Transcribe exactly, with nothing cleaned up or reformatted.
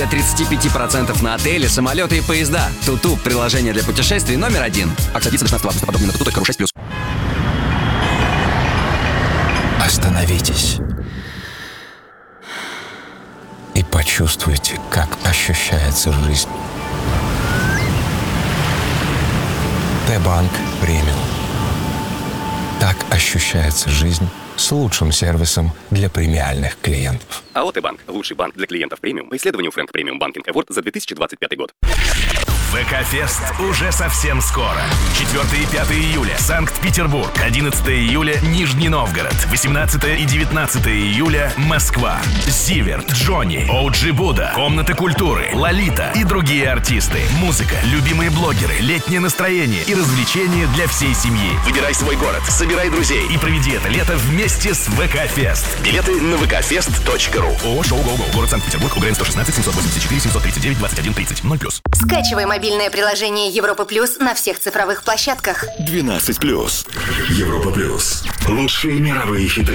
тридцать пять процентов на отели, самолеты и поезда. Туту – приложение для путешествий номер один. Акция длится до шестнадцатого августа. Подробнее на туту точка ру шесть плюс. Остановитесь и почувствуйте, как ощущается жизнь. Т-банк премиум. Так ощущается жизнь с лучшим сервисом для премиальных клиентов. АО «Т-банк» – лучший банк для клиентов премиум по исследованию Frank Premium Banking Award за две тысячи двадцать пятый год. ВК-фест уже совсем скоро. четвёртого и пятого июля Санкт-Петербург, одиннадцатого июля Нижний Новгород, восемнадцатого и девятнадцатого июля Москва. Зиверт, Джонни, Оуджи Буда, Комната культуры, Лолита и другие артисты. Музыка, любимые блогеры, летнее настроение и развлечения для всей семьи. Выбирай свой город, собирай друзей и проведи это лето вместе с ВК-фест. Билеты на вэ ка фест точка ру. ООО «Шоу Гоу Гоу». Город Санкт-Петербург. УГРН сто шестнадцать семьсот восемьдесят четыре семьсот тридцать девять двадцать один тридцать. ноль плюс. Скачивай мобильное приложение Европа Плюс на всех цифровых площадках. двенадцать плюс. Европа Плюс. Лучшие мировые хиты.